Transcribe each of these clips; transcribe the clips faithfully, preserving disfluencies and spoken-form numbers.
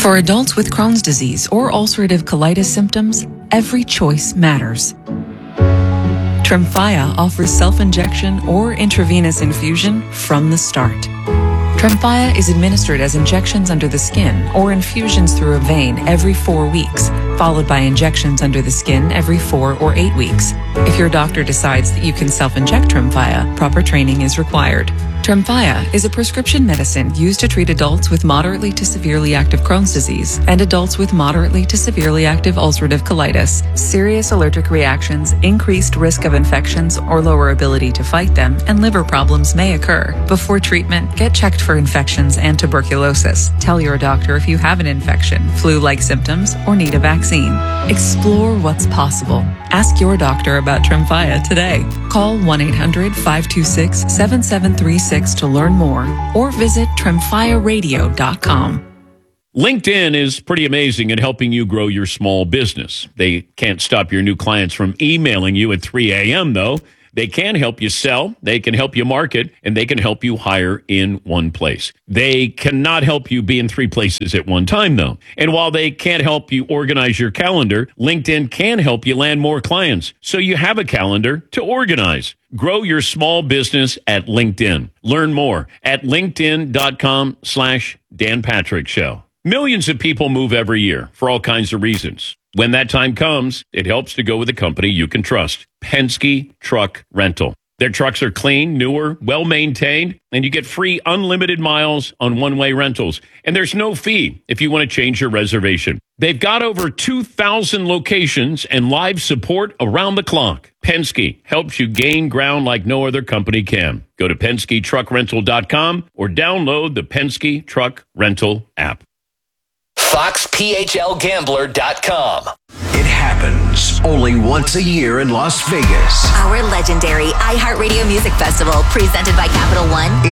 For adults with Crohn's disease or ulcerative colitis symptoms, every choice matters. Tremfya offers self-injection or intravenous infusion from the start. Tremfya is administered as injections under the skin or infusions through a vein every four weeks, followed by injections under the skin every four or eight weeks. If your doctor decides that you can self-inject Tremfya, proper training is required. Tremfya is a prescription medicine used to treat adults with moderately to severely active Crohn's disease and adults with moderately to severely active ulcerative colitis. Serious allergic reactions, increased risk of infections or lower ability to fight them, and liver problems may occur. Before treatment, get checked for infections and tuberculosis. Tell your doctor if you have an infection, flu-like symptoms, or need a vaccine. Explore what's possible. Ask your doctor about Tremfya today. Call one eight hundred, five two six, seven seven three six to learn more or visit tremfya radio dot com. LinkedIn is pretty amazing at helping you grow your small business. They can't stop your new clients from emailing you at three a.m., though. They can help you sell, they can help you market, and they can help you hire in one place. They cannot help you be in three places at one time, though. And while they can't help you organize your calendar, LinkedIn can help you land more clients so you have a calendar to organize. Grow your small business at LinkedIn. Learn more at linkedin.com slash Dan Patrick Show. Millions of people move every year for all kinds of reasons. When that time comes, it helps to go with a company you can trust. Penske Truck Rental. Their trucks are clean, newer, well-maintained, and you get free unlimited miles on one-way rentals. And there's no fee if you want to change your reservation. They've got over two thousand locations and live support around the clock. Penske helps you gain ground like no other company can. Go to Penske Truck Rental dot com or download the Penske Truck Rental app. Fox P H L Gambler dot com. It happens only once a year in Las Vegas. Our legendary iHeartRadio Music Festival, presented by Capital One.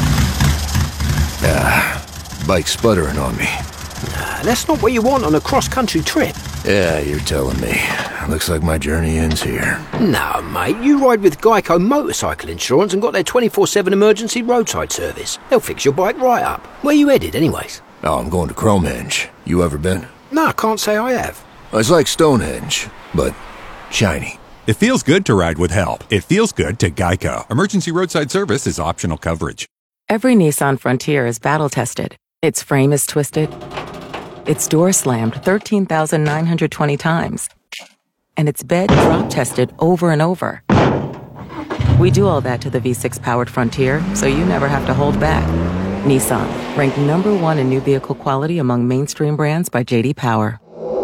Ah, bike's sputtering on me. Nah, that's not what you want on a cross-country trip. Yeah, you're telling me. Looks like my journey ends here. No, mate, you ride with Geico Motorcycle Insurance and got their twenty-four seven emergency roadside service. They'll fix your bike right up. Where you headed, anyways? Oh, I'm going to Cromenge. You ever been? No, I can't say I have. It's like Stonehenge, but shiny. It feels good to ride with help. It feels good to Geico. Emergency roadside service is optional coverage. Every Nissan Frontier is battle-tested. Its frame is twisted. Its door slammed thirteen thousand nine hundred twenty times. And its bed drop-tested over and over. We do all that to the V six powered Frontier, so you never have to hold back. Nissan, ranked number one in new vehicle quality among mainstream brands by J D Power.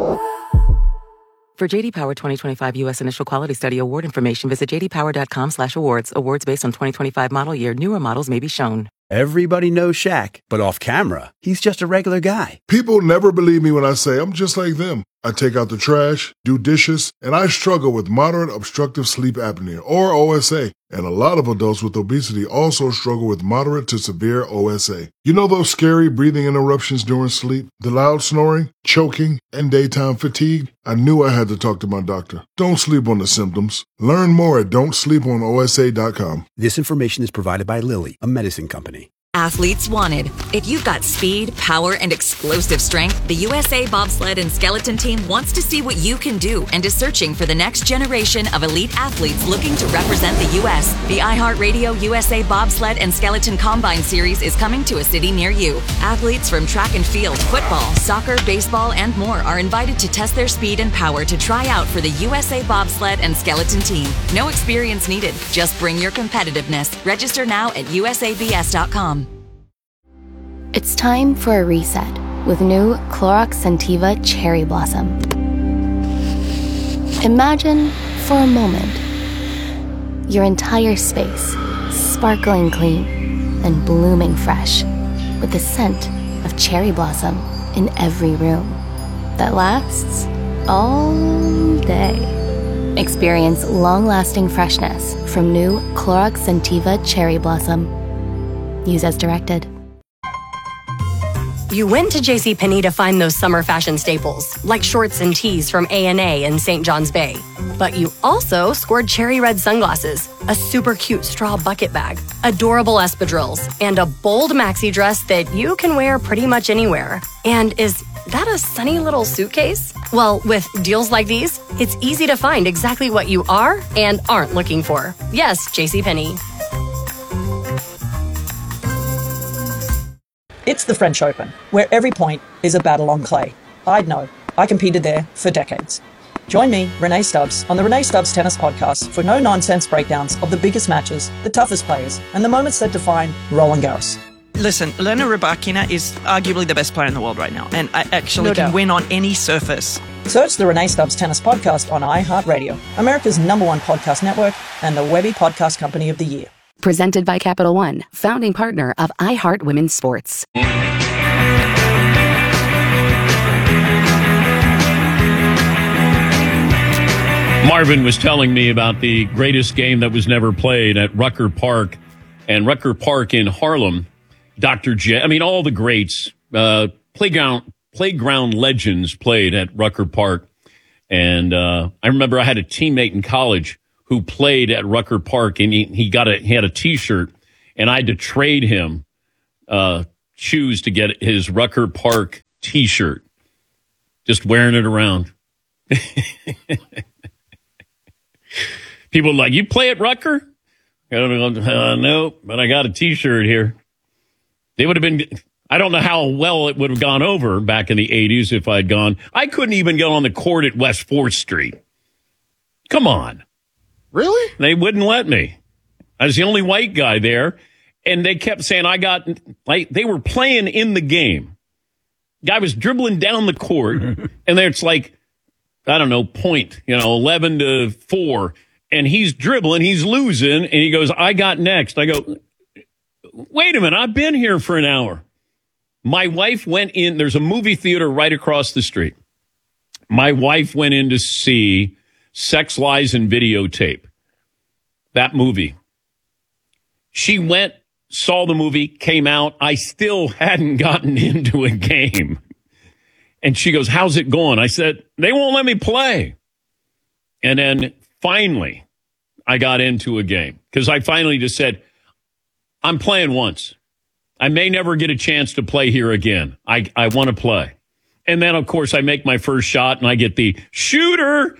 For J D Power twenty twenty-five U S Initial Quality Study award information, visit j d power dot com slash awards. Awards based on twenty twenty-five model year. Newer models may be shown. Everybody knows Shaq, but off camera, he's just a regular guy. People never believe me when I say I'm just like them. I take out the trash, do dishes, and I struggle with moderate obstructive sleep apnea, or O S A. And a lot of adults with obesity also struggle with moderate to severe O S A. You know those scary breathing interruptions during sleep, the loud snoring, choking, and daytime fatigue? I knew I had to talk to my doctor. Don't sleep on the symptoms. Learn more at don't sleep on O S A dot com. This information is provided by Lilly, a medicine company. Athletes wanted. If you've got speed, power, and explosive strength, the U S A Bobsled and Skeleton Team wants to see what you can do and is searching for the next generation of elite athletes looking to represent the U S. The iHeartRadio U S A Bobsled and Skeleton Combine Series is coming to a city near you. Athletes from track and field, football, soccer, baseball, and more are invited to test their speed and power to try out for the U S A Bobsled and Skeleton Team. No experience needed. Just bring your competitiveness. Register now at U S A B S dot com. It's time for a reset with new Clorox Scentiva Cherry Blossom. Imagine, for a moment, your entire space sparkling clean and blooming fresh with the scent of cherry blossom in every room that lasts all day. Experience long-lasting freshness from new Clorox Scentiva Cherry Blossom. Use as directed. You went to JCPenney to find those summer fashion staples, like shorts and tees from A and A in Saint John's Bay. But you also scored cherry red sunglasses, a super cute straw bucket bag, adorable espadrilles, and a bold maxi dress that you can wear pretty much anywhere and is that a sunny little suitcase? Well, with deals like these, it's easy to find exactly what you are and aren't looking for. Yes, JCPenney. It's the French Open, where every point is a battle on clay. I'd know. I competed there for decades. Join me, Renee Stubbs, on the Renee Stubbs Tennis Podcast for no-nonsense breakdowns of the biggest matches, the toughest players, and the moments that define Roland Garros. Listen, Elena Rybakina is arguably the best player in the world right now, and I actually No can doubt. win on any surface. Search the Renee Stubbs Tennis Podcast on iHeartRadio, America's number one podcast network, and the Webby Podcast Company of the Year. Presented by Capital One, founding partner of iHeart Women's Sports. Marvin was telling me about the greatest game that was never played at Rucker Park, and Rucker Park in Harlem. Doctor J, I mean, all the greats, uh, playground playground legends played at Rucker Park. And uh, I remember I had a teammate in college who played at Rucker Park, and he, he got a he had a T-shirt, and I had to trade him uh, shoes to get his Rucker Park T-shirt. Just wearing it around. People are like, you play at Rucker? I don't know, uh, no, but I got a T-shirt here. They would have been, I don't know how well it would have gone over back in the eighties if I'd gone. I couldn't even get on the court at West fourth Street. Come on. Really? They wouldn't let me. I was the only white guy there, and they kept saying I got, like, they were playing in the game. Guy was dribbling down the court, and there it's like, I don't know, point, you know, eleven to four, and he's dribbling, he's losing, and he goes, I got next. I go, wait a minute, I've been here for an hour. My wife went in, there's a movie theater right across the street. My wife went in to see Sex, Lies, and Videotape, that movie. She went, saw the movie, came out. I still hadn't gotten into a game. And she goes, how's it going? I said, they won't let me play. And then finally, I got into a game because I finally just said, I'm playing once. I may never get a chance to play here again. I, I want to play. And then, of course, I make my first shot and I get the shooter.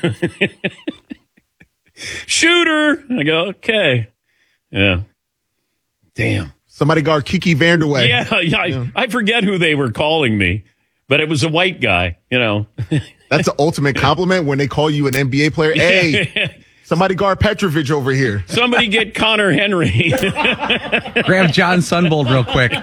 Shooter. I go, okay. Yeah. Damn. Somebody guard Kiki Vanderway. Yeah, yeah, I, yeah. I forget who they were calling me, but it was a white guy, you know. That's the ultimate compliment when they call you an N B A player. Hey, somebody guard Petrovic over here. Somebody get Connor Henry. Grab John Sunbold real quick.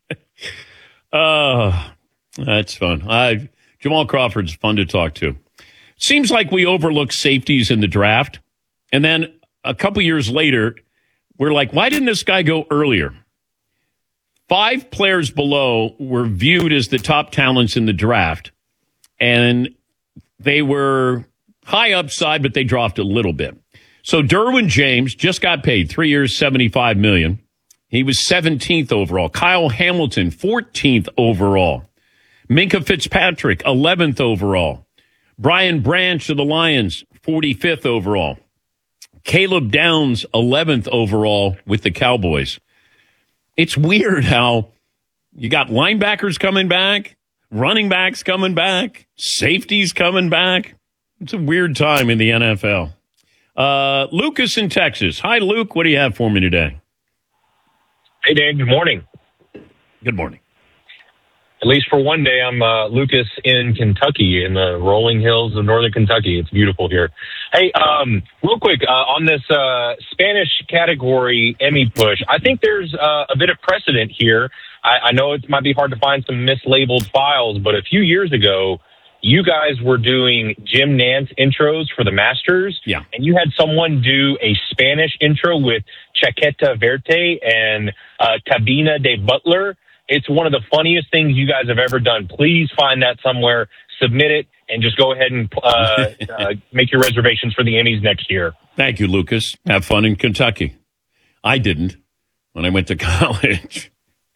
Oh, that's fun. I, Jamal Crawford's fun to talk to. Seems like we overlook safeties in the draft. And then a couple years later, we're like, why didn't this guy go earlier? Five players below were viewed as the top talents in the draft. And they were high upside, but they dropped a little bit. So Derwin James just got paid three years, seventy-five million dollars. He was seventeenth overall. Kyle Hamilton, fourteenth overall. Minka Fitzpatrick, eleventh overall. Brian Branch of the Lions, forty-fifth overall. Caleb Downs, eleventh overall with the Cowboys. It's weird how you got linebackers coming back, running backs coming back, safeties coming back. It's a weird time in the N F L. Uh, Lucas in Texas. Hi, Luke. What do you have for me today? Hey, Dan. Good morning. Good morning. At least for one day, I'm uh, Lucas in Kentucky, in the rolling hills of northern Kentucky. It's beautiful here. Hey, um, real quick, uh, on this uh, Spanish category Emmy push, I think there's uh, a bit of precedent here. I, I know it might be hard to find some mislabeled files, but a few years ago, you guys were doing Jim Nantz intros for the Masters. Yeah. And you had someone do a Spanish intro with Chaqueta Verte and uh, Cabina de Butler. It's one of the funniest things you guys have ever done. Please find that somewhere, submit it, and just go ahead and uh, uh, make your reservations for the Emmys next year. Thank you, Lucas. Have fun in Kentucky. I didn't when I went to college.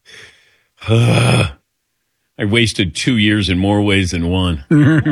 I wasted two years in more ways than one.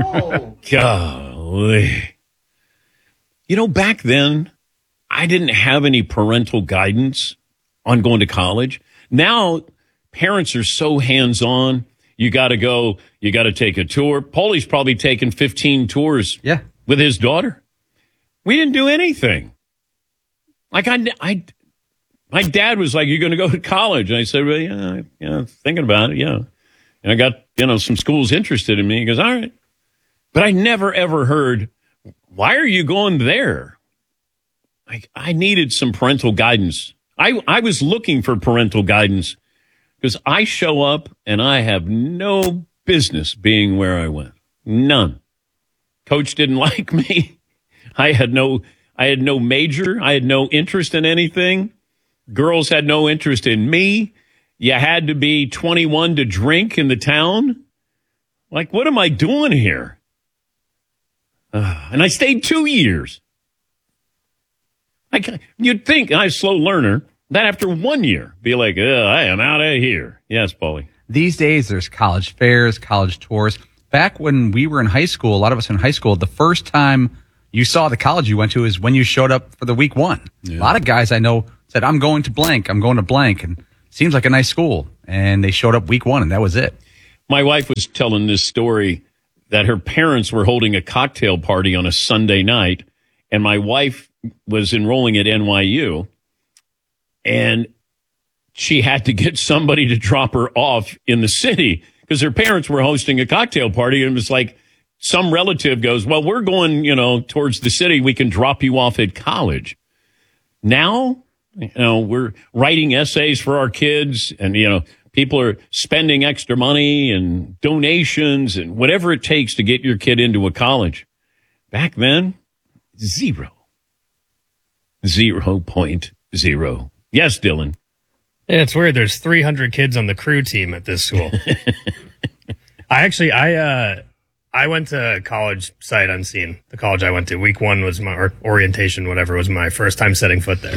Golly. You know, back then, I didn't have any parental guidance on going to college. Now, parents are so hands-on. You got to go. You got to take a tour. Paulie's probably taken fifteen tours yeah. with his daughter. We didn't do anything. Like I, I, my dad was like, "You're going to go to college?" And I said, "Well, yeah, yeah, thinking about it, yeah." And I got, you know, some schools interested in me. He goes, "All right," but I never ever heard, "Why are you going there?" Like I needed some parental guidance. I I was looking for parental guidance because I show up and I have no business being where I went. None. Coach didn't like me. I had no. I had no major. I had no interest in anything. Girls had no interest in me. You had to be twenty-one to drink in the town. Like, what am I doing here? Uh, and I stayed two years. I, you'd think, I'm a slow learner, that after one year, be like, I am out of here. Yes, Paulie. These days, there's college fairs, college tours. Back when we were in high school, a lot of us in high school, the first time you saw the college you went to is when you showed up for the week one. Yeah. A lot of guys I know said, I'm going to blank, I'm going to blank, and seems like a nice school. And they showed up week one, and that was it. My wife was telling this story that her parents were holding a cocktail party on a Sunday night, and my wife was enrolling at N Y U, and she had to get somebody to drop her off in the city because her parents were hosting a cocktail party, and it was like, some relative goes, well, we're going, you know, towards the city. We can drop you off at college. Now, you know, we're writing essays for our kids and, you know, people are spending extra money and donations and whatever it takes to get your kid into a college. Back then, zero. Zero point zero. Yes, Dylan. Yeah, it's weird. There's three hundred kids on the crew team at this school. I actually, I, uh, I went to college sight unseen. The college I went to, week one was my or orientation, whatever, was my first time setting foot there.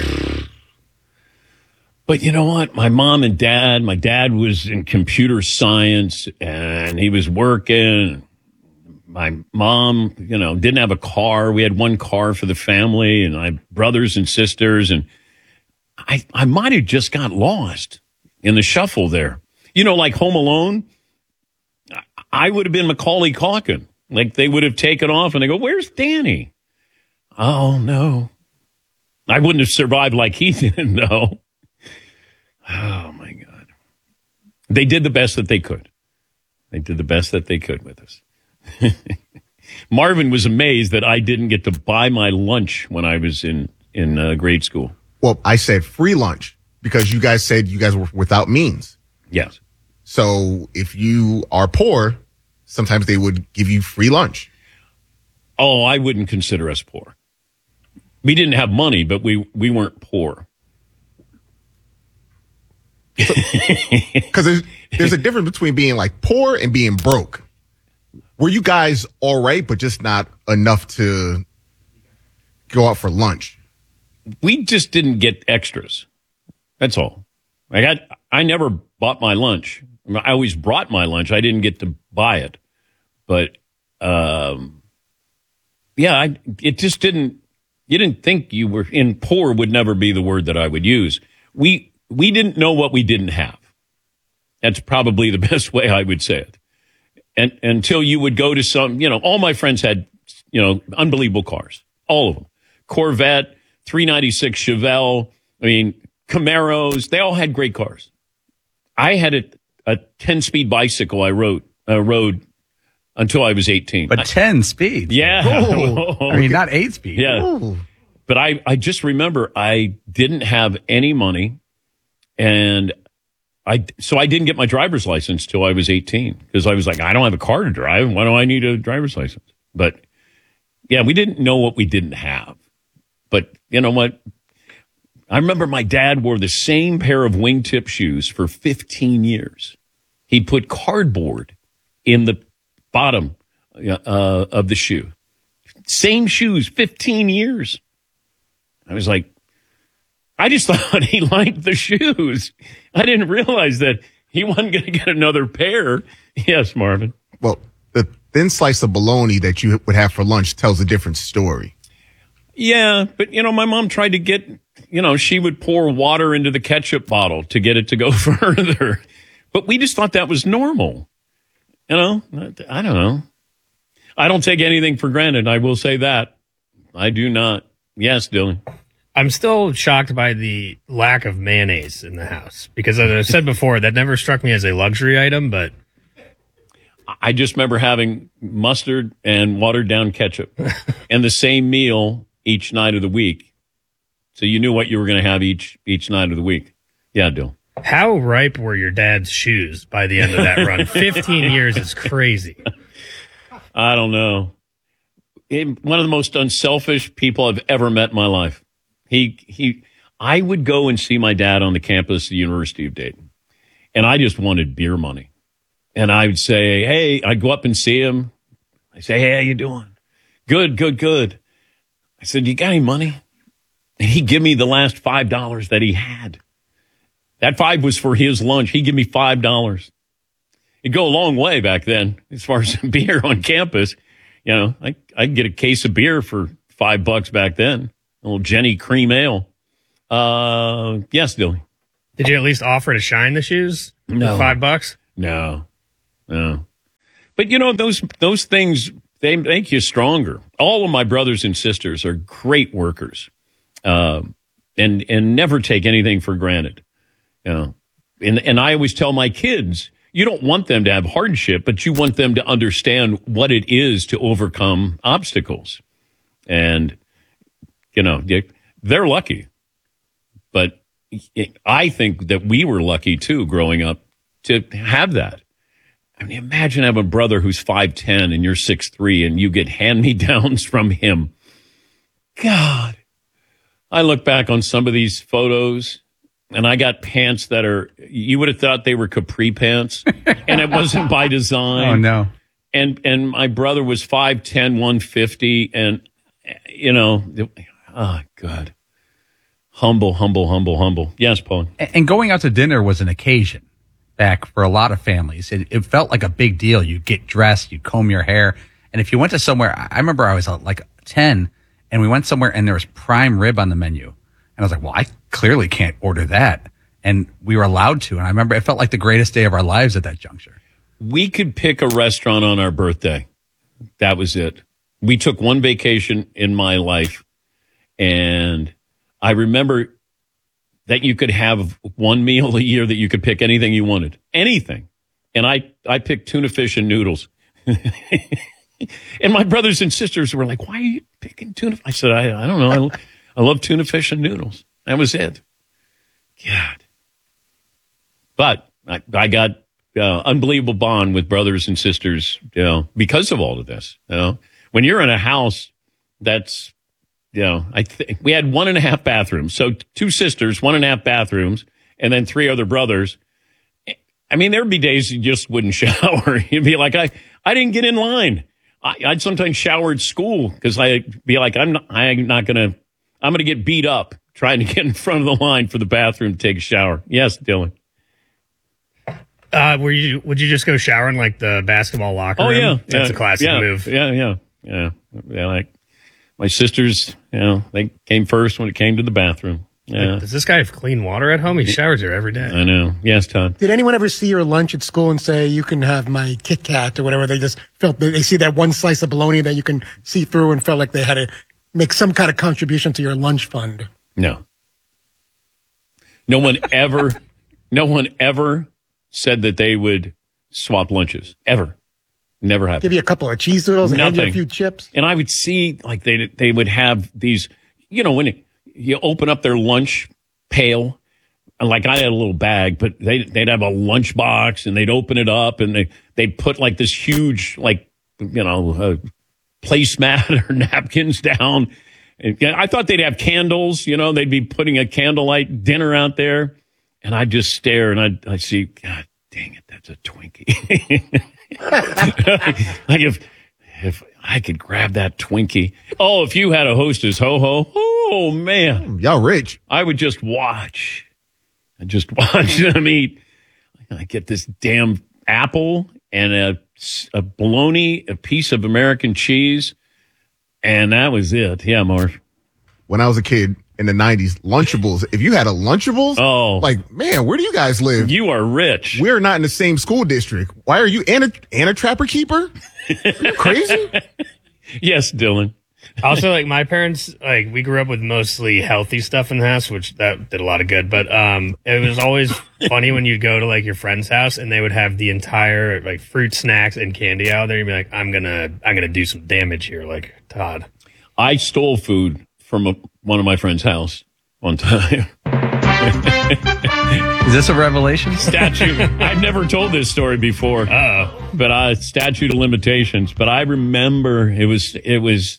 But you know what? My mom and dad, my dad was in computer science and he was working. My mom, you know, didn't have a car. We had one car for the family and I had brothers and sisters. And I, I might have just got lost in the shuffle there. You know, like Home Alone. I would have been Macaulay Culkin. Like they would have taken off and they go, where's Danny? Oh, no. I wouldn't have survived like he did, though. Oh, my God. They did the best that they could. They did the best that they could with us. Marvin was amazed that I didn't get to buy my lunch when I was in, in uh, grade school. Well, I said free lunch because you guys said you guys were without means. Yes. So if you are poor, sometimes they would give you free lunch. Oh, I wouldn't consider us poor. We didn't have money, but we, we weren't poor. Because there's, there's a difference between being like poor and being broke. Were you guys all right, but just not enough to go out for lunch? We just didn't get extras. That's all. I got, I never bought my lunch. I always brought my lunch. I didn't get to buy it. But, um, yeah, I, it just didn't, you didn't think you were in poor would never be the word that I would use. We, we didn't know what we didn't have. That's probably the best way I would say it. And until you would go to some, you know, all my friends had, you know, unbelievable cars. All of them. Corvette, three ninety-six Chevelle, I mean, Camaros, they all had great cars. I had a, a ten-speed bicycle I rode, uh, rode until I was eighteen. But ten speed? Yeah. Oh. I mean, not eight speed. Yeah. Ooh. But I, I just remember I didn't have any money, and I so I didn't get my driver's license till I was eighteen because I was like, I don't have a car to drive. Why do I need a driver's license? But, yeah, we didn't know what we didn't have. But you know what? I remember my dad wore the same pair of wingtip shoes for fifteen years. He put cardboard in the bottom uh, of the shoe. Same shoes, fifteen years. I was like, I just thought he liked the shoes. I didn't realize that he wasn't going to get another pair. Yes, Marvin. Well, the thin slice of bologna that you would have for lunch tells a different story. Yeah, but, you know, my mom tried to get, you know, she would pour water into the ketchup bottle to get it to go further. But we just thought that was normal. You know, I don't know. I don't take anything for granted. I will say that. I do not. Yes, Dylan. I'm still shocked by the lack of mayonnaise in the house because, as I said before, that never struck me as a luxury item, but I just remember having mustard and watered down ketchup and the same meal each night of the week. So you knew what you were going to have each each night of the week. Yeah, Dylan. How ripe were your dad's shoes by the end of that run? fifteen years is crazy. I don't know. It, one of the most unselfish people I've ever met in my life. He he. I would go and see my dad on the campus of the University of Dayton, and I just wanted beer money. And I would say, hey, I'd go up and see him. I say, hey, how you doing? Good, good, good. I said, you got any money? And he'd give me the last five dollars that he had. That five was for his lunch. He'd give me five dollars. It'd go a long way back then as far as beer on campus. You know, I I'd get a case of beer for five bucks back then. A little Jenny cream ale. Uh, yes, Dylan. Did you at least offer to shine the shoes? No. For five bucks? No, no. But you know, those those things, they make you stronger. All of my brothers and sisters are great workers, uh, and and never take anything for granted. You know, and and I always tell my kids, you don't want them to have hardship, but you want them to understand what it is to overcome obstacles. And you know, they're lucky, but I think that we were lucky too, growing up, to have that. I mean, imagine having a brother who's five ten and you're six three and you get hand-me-downs from him. God. I look back on some of these photos and I got pants that are, you would have thought they were capri pants, and it wasn't by design. Oh, no. And and my brother was five ten, one fifty, and, you know, oh, God. Humble, humble, humble, humble. Yes, Paul. And going out to dinner was an occasion back for a lot of families. It, it felt like a big deal. You'd get dressed, you'd comb your hair. And if you went to somewhere, I remember I was uh, like ten and we went somewhere and there was prime rib on the menu. And I was like, well, I clearly can't order that. And we were allowed to. And I remember it felt like the greatest day of our lives at that juncture. We could pick a restaurant on our birthday. That was it. We took one vacation in my life. And I remember that you could have one meal a year that you could pick anything you wanted. Anything. And I, I picked tuna fish and noodles. And my brothers and sisters were like, why are you picking tuna? I said, I, I don't know. I, I love tuna fish and noodles. That was it. God. But I, I got uh, unbelievable bond with brothers and sisters, you know, because of all of this. You know, when you're in a house that's, you know, I think we had one and a half bathrooms. So two sisters, one and a half bathrooms, and then three other brothers. I mean, there'd be days you just wouldn't shower. You'd be like, I, I didn't get in line. I, I'd sometimes shower at school because I'd be like, I'm not, I'm not going to, I'm going to get beat up trying to get in front of the line for the bathroom to take a shower. Yes, Dylan. Uh, were you, would you just go shower in like the basketball locker oh, room? yeah. That's yeah, a classic yeah, move. Yeah, yeah, yeah. Yeah, like my sisters, you know, they came first when it came to the bathroom. Yeah. Like, does this guy have clean water at home? He showers here every day. I know. Yes, Todd. Did anyone ever see your lunch at school and say, you can have my Kit Kat or whatever? They just felt, they see that one slice of bologna that you can see through and felt like they had to make some kind of contribution to your lunch fund. No. No one ever, no one ever said that they would swap lunches. Ever. Never happened. Give you a couple of cheese doodles and hand you a Nothing. few chips. And I would see, like, they they would have these, you know, when it, you open up their lunch pail, and like I had a little bag, but they, they'd have a lunch box, and they'd open it up, and they, they'd put, like, this huge, like, you know, uh, placemat or napkins down. And I thought they'd have candles, you know, they'd be putting a candlelight dinner out there. And I'd just stare, and I'd, I'd see, God dang it, that's a Twinkie. Like if if I could grab that Twinkie. Oh, if you had a Hostess Ho-Ho, oh, man. Y'all rich. I would just watch. I'd just watch them eat. I get this damn apple and a, a bologna, a piece of American cheese, and that was it. Yeah, Marv. When I was a kid, in the nineties, Lunchables. If you had a Lunchables, oh, like, man, where do you guys live? You are rich. We're not in the same school district. Why are you and a, and a Trapper Keeper? Are you crazy? Yes, Dylan. Also, like my parents, like we grew up with mostly healthy stuff in the house, which that did a lot of good. But um, it was always funny when you'd go to like your friend's house and they would have the entire like fruit, snacks, and candy out there. You'd be like, "I'm gonna, I'm gonna do some damage here," like Todd. I stole food from a, one of my friend's house one time. Is this a revelation? Statute. I've never told this story before. Uh-oh. But uh, statute of limitations. But I remember it was it was.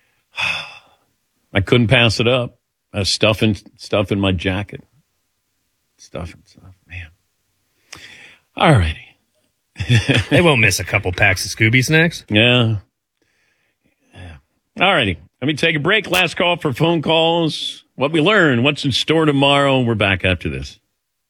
I couldn't pass it up. I was stuffing stuff in my jacket. Stuffing stuff, man. All righty. They won't miss a couple packs of Scooby snacks. Yeah. yeah. All righty. Let me take a break. Last call for phone calls. What we learn, what's in store tomorrow. We're back after this.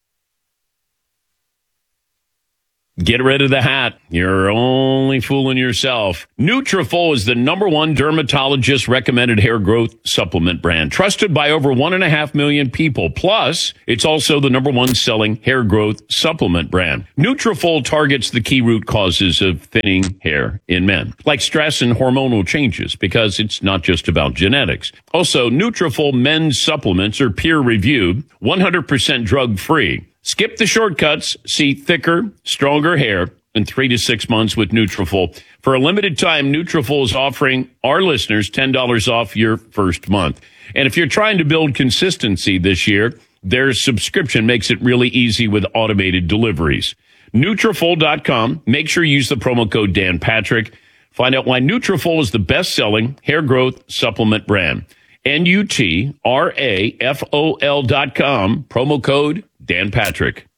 Get rid of the hat. You're only fooling yourself. Nutrafol is the number one dermatologist recommended hair growth supplement brand, trusted by over one and a half million people. Plus, it's also the number one selling hair growth supplement brand. Nutrafol targets the key root causes of thinning hair in men, like stress and hormonal changes, because it's not just about genetics. Also, Nutrafol men's supplements are peer-reviewed, one hundred percent drug-free. Skip the shortcuts, see thicker, stronger hair in three to six months with Nutrafol. For a limited time, Nutrafol is offering our listeners ten dollars off your first month. And if you're trying to build consistency this year, their subscription makes it really easy with automated deliveries. Nutrafol dot com. Make sure you use the promo code Dan Patrick. Find out why Nutrafol is the best-selling hair growth supplement brand. N U T R A F O L dot com. Promo code Dan Patrick.